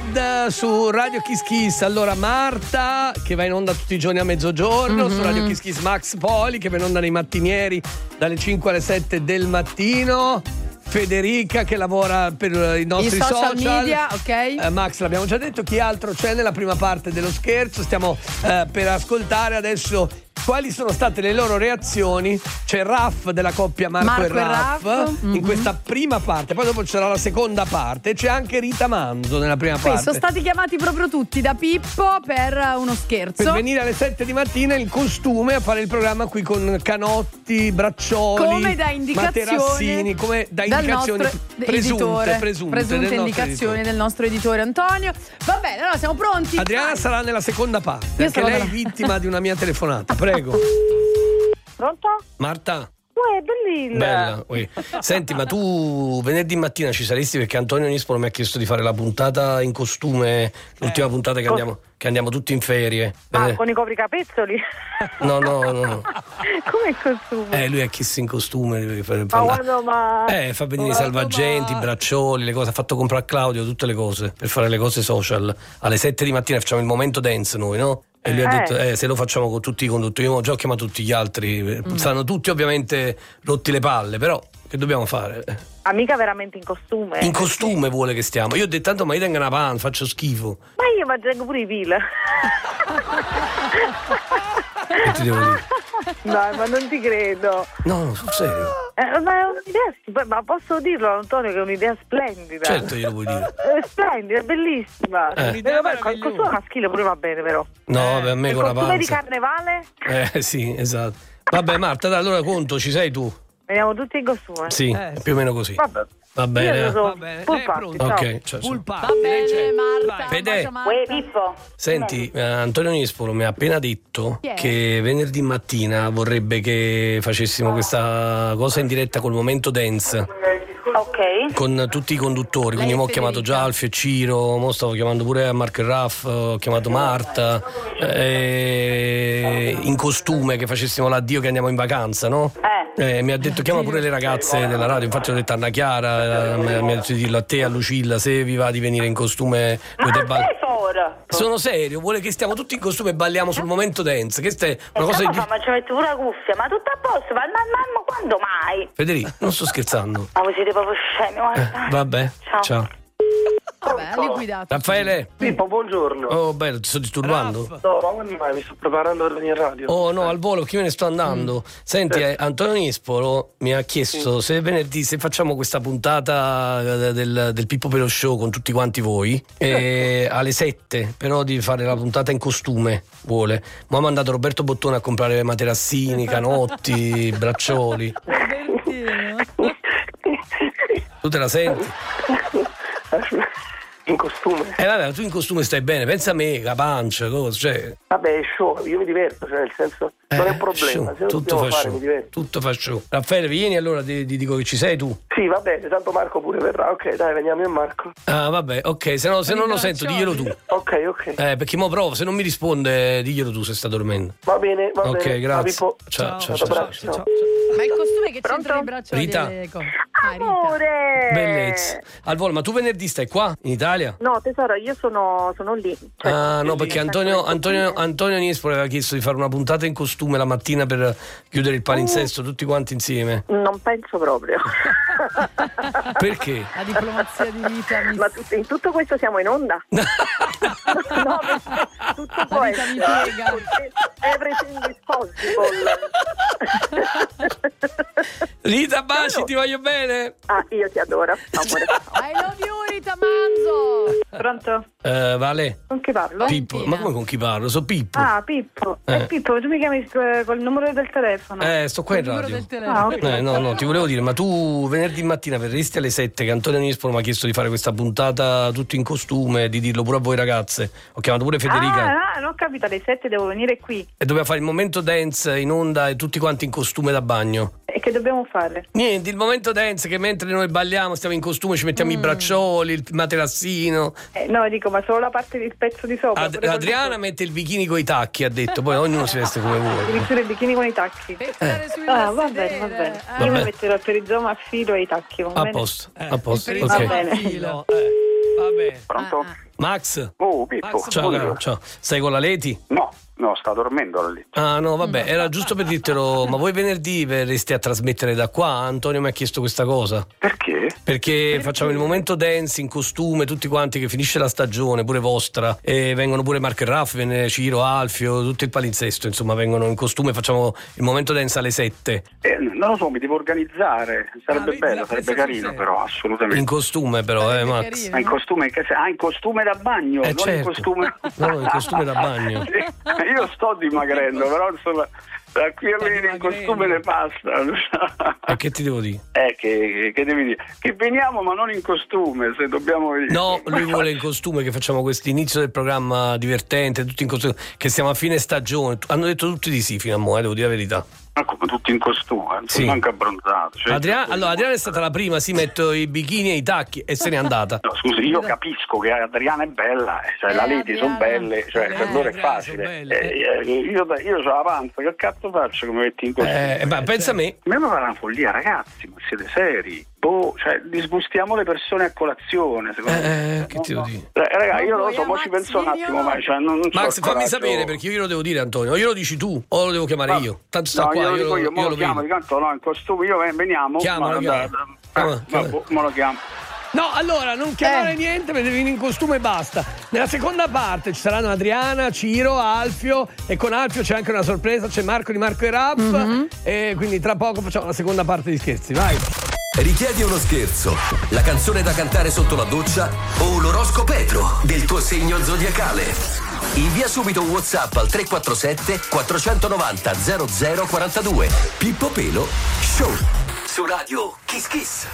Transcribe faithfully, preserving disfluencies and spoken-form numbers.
Bad su Radio Kiss Kiss. Allora Marta che va in onda tutti i giorni a mezzogiorno, mm-hmm. su Radio Kiss Kiss Max Poli che va in onda nei mattinieri dalle cinque alle sette del mattino. Federica che lavora per i nostri I social, social media, ok. eh, Max l'abbiamo già detto. Chi altro c'è nella prima parte dello scherzo? Stiamo eh, per ascoltare adesso quali sono state le loro reazioni. C'è Raff della coppia Marco, Marco e Raff, Raff. in Mm-hmm. questa prima parte, poi dopo c'era la seconda parte e c'è anche Rita Manzo nella prima Sì, parte. sono stati chiamati proprio tutti da Pippo per uno scherzo. Per venire alle sette di mattina in costume a fare il programma qui con canotti, braccioli, come da indicazioni materassini, come da indicazioni nostro presunte, editore, presunte, presunte del indicazioni del nostro editore Antonio. Va bene, allora siamo pronti. Adriana Vai. sarà nella seconda parte, Io anche sarò lei nella- vittima di una mia telefonata. Prego. Pronto? Marta. Uè, bellina. Bella, ui. Senti, ma tu venerdì mattina ci saresti perché Antonio Nispolo mi ha chiesto di fare la puntata in costume, l'ultima puntata che andiamo, che andiamo tutti in ferie. Ah, Eh, con i copricapezzoli? No, no, no. Come il costume? Eh, lui ha chiesto in costume. Fa, Ma fa, guarda, ma... eh, fa venire i Guarda, salvagenti, ma- i braccioli, le cose. Ha fatto comprare a Claudio tutte le cose per fare le cose social. Alle sette di mattina facciamo il momento dance noi, no? E lui ha Eh. detto, eh, se lo facciamo con tutti i conduttori, io ho già chiamato tutti gli altri, mm. Stanno tutti ovviamente rotti le palle, però che dobbiamo fare? Amica veramente in costume? In costume vuole che stiamo. Io ho detto, tanto ma io tengo una panza, faccio schifo. Ma io mangiavo pure i pil. Che ti devo dire? Dai, ma non ti credo. No, no, sul serio. Eh, ma è un'idea, sp- ma posso dirlo Antonio che è un'idea splendida. Certo glielo puoi dire. È splendida, è bellissima. Eh. Un'idea il costume maschile pure va bene però. No, per me Il con la costume di panza. carnevale? Eh sì, esatto. Vabbè Marta, dai, allora conto, ci sei tu? Veniamo tutti in costume? Sì, Eh, più o meno così. Vabbè. Va bene. Io eh. so, Va bene. bene. Full party, ciao. Ok, cioè, Va bene, Marta. Fede. bacio, Marta. Uè, Pippo. Senti, eh, Antonio Nispolo mi ha appena detto Chi è? che venerdì mattina vorrebbe che facessimo questa cosa in diretta col momento dance Ok. con tutti i conduttori, quindi Lei mo ho è chiamato Federica. già Alfio e Ciro, mo stavo chiamando pure a Marco e Raff, ho chiamato Marta, eh, in costume che facessimo l'addio che andiamo in vacanza, no? Eh. Eh, mi ha detto chiama pure le ragazze della radio, infatti ho detto a Anna Chiara, eh, mi mi ha detto di dirlo a te, a Lucilla, se vi va di venire in costume. Ma potete ball- sei ora? Sono serio, vuole che stiamo tutti in costume e balliamo sul momento dance, che è una cosa di... Ma ci metto pure la cuffia, ma tutto a posto, ma, ma, ma, ma quando mai? Federico, non sto scherzando. Ma voi siete proprio scemi, Eh, guarda. vabbè, Ciao. ciao. Vabbè, ha liquidato. Raffaele? Pippo, buongiorno. Oh, bello, ti sto disturbando? No, ma quando mai? Mi sto preparando per venire in radio. Oh no, al volo, che me ne sto andando. Senti, eh, Antonio Nispolo mi ha chiesto se venerdì, se facciamo questa puntata eh, del, del Pippo Pello Show con tutti quanti voi, eh, alle sette, però di fare la puntata in costume, vuole. Mi ha mandato Roberto Bottone a comprare materassini, canotti, braccioli. Tu te la senti? In costume. Eh vabbè, tu in costume stai bene, pensa a me, la pancia, cosa, cioè... Vabbè, è show, io mi diverto, cioè nel senso non è un problema. show, Se lo tutto dobbiamo fa fare, show, mi diverto. tutto fa show. Raffaele, vieni allora, ti, ti dico che ci sei tu. Sì, va bene, tanto Marco pure verrà. Ok, dai, veniamo io e Marco. Ah, vabbè, ok, se, no, se non lo sento, diglielo tu. Ok, ok. Eh, perché mo provo, se non mi risponde, diglielo tu se sta dormendo. Va bene, va Ok, bene. grazie. Pippo. Ciao, ciao, Ciao, ciao, abbraccio. ciao, ciao. Ma il costume che Pronto? c'entra i braccioli Rita. e le cose? Ah, Rita. Amore! Bellezza. Al volo, ma tu venerdì stai qua, in Italia? No, tesoro, io sono, sono lì. Cioè, Ah, no, perché Antonio, Ecco, Antonio, costume. Antonio Nispolo aveva chiesto di fare una puntata in costume la mattina per chiudere il palinsesto tutti quanti insieme. Non penso proprio. Perché? La diplomazia di Rita mi... Ma tut- in tutto questo siamo in onda? No, perché tutto può Rita mi essere. piega. Everything is possible. Rita, baci, ti voglio bene. Ah, io ti adoro, amore. I love you, Rita Manzo. Pronto? Eh, Vale, Con chi parlo? Pippo, ma come con chi parlo? So Pippo. Ah, Pippo. Eh. Eh. Pippo, tu mi chiami eh, col numero del telefono. Eh, sto qua in Il numero radio. del telefono. Ah, ok. Eh, no, no, ti volevo dire, ma tu venerdì mattina verresti alle sette che Antonio Nispolo mi ha chiesto di fare questa puntata tutti in costume, di dirlo pure a voi ragazze. Ho chiamato pure Federica Ah, ah, non ho capito, alle sette devo venire qui. e doveva fare il momento dance in onda e tutti quanti in costume da bagno. E che dobbiamo fare? Niente, il momento dance che mentre noi balliamo, stiamo in costume, ci mettiamo i braccioli, il materassino. Eh, no, dico, ma solo la parte del pezzo di sopra. Ad- pure col- Adriana mette il bikini coi tacchi, ha detto, poi ognuno si veste come vuole. Addirittura il bikini con i tacchi. Per stare sui Ah, va sedere. bene, va bene. Eh. Io Vabbè. mi metterò il perizoma a filo e i tacchi, va A bene? posto, Eh, a posto, il ok. perizoma Va bene. a filo. Eh, va bene. Pronto? Ah, ah. Max? Oh, Pippo. Max, ciao, caro, ciao. Stai con la Leti? No, no, sta dormendo la Leti. Ah, no, vabbè, era giusto per dirtelo, ma voi venerdì verreste a trasmettere da qua? Antonio mi ha chiesto questa cosa. Perché? Perché facciamo il momento dance in costume, tutti quanti, che finisce la stagione, pure vostra, e vengono pure Marco e Raffi, viene Ciro, Alfio, tutto il palinsesto, insomma, vengono in costume, facciamo il momento dance alle sette. Eh, non lo so, mi devo organizzare, sarebbe Ah, bello, sarebbe carino, però, assolutamente. In costume però, eh, Max. Ma in costume, che se- ah, in costume da bagno, Eh, non certo. in costume... No, in costume da bagno. Io sto dimagrendo, però insomma, da qui a venire in costume ne basta. E che ti devo dire? Eh, che, che devi dire? Che veniamo ma non in costume, se dobbiamo venire. No, lui vuole in costume, che facciamo questo inizio del programma divertente, tutti in costume, che siamo a fine stagione. Hanno detto tutti di sì fino a mo', eh, devo dire la verità. Ma come tutti in costume, non Sì. sono anche abbronzato. Cioè, Adriana, allora Adriana è stata la prima, si metto i bikini e i tacchi e se n'è andata. No, scusi, io capisco che Adriana è bella, eh, cioè, Eh, la Leti sono Adriana. belle, cioè Eh, per loro è Adriana facile. sono belle. Eh, eh, io io ho la panza, che cazzo faccio come metti in costume? Eh, ma pensa a me. A me mi pare una follia, ragazzi, ma siete seri? Boh, cioè, disgustiamo le persone a colazione, secondo me. Eh, che No, ti devo no. dire? Eh, raga, io non lo so, Poi a mo ci Max penso un attimo, Minion- ma cioè, non, non c'ho Max, il fammi coraggio. sapere perché io glielo devo dire, Antonio. O glielo dici tu o lo devo chiamare Ma- io. Tanto sta no, qua, io lo io, dico io, mo io lo lo chiamo, vedo. di tanto no, in costume io ven- veniamo. Chiamalo, ma- chiamalo. da- Chiama, eh, chiama. vabbè, mo lo chiamo. No, allora, non chiamare Eh. niente perché devi venire in costume e basta. Nella seconda parte ci saranno Adriana, Ciro, Alfio e con Alfio c'è anche una sorpresa, c'è Marco di Marco e Raff e quindi tra poco facciamo la seconda parte di scherzi, vai. Richiedi uno scherzo, la canzone da cantare sotto la doccia o l'oroscopetro del tuo segno zodiacale? Invia subito un WhatsApp al tre quattro sette quattro nove zero zero zero quattro due. Pippo Pelo Show su Radio Kiss Kiss.